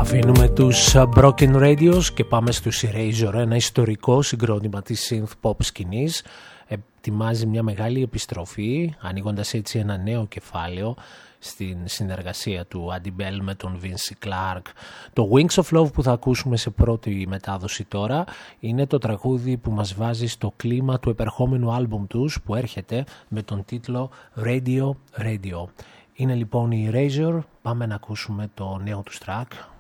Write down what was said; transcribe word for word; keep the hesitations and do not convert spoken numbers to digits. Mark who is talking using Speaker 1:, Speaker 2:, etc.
Speaker 1: Αφήνουμε τους Broken Radios και πάμε στους Erasure, ένα ιστορικό συγκρότημα της synth pop σκηνής. Ετοιμάζει μια μεγάλη επιστροφή, ανοίγοντας έτσι ένα νέο κεφάλαιο στην συνεργασία του Andy Bell με τον Vince Clarke. Το Wings of Love που θα ακούσουμε σε πρώτη μετάδοση τώρα είναι το τραγούδι που μας βάζει στο κλίμα του επερχόμενου άλμπουμ τους που έρχεται με τον τίτλο Radio Radio. Είναι λοιπόν η Erasure, πάμε να ακούσουμε το νέο τους track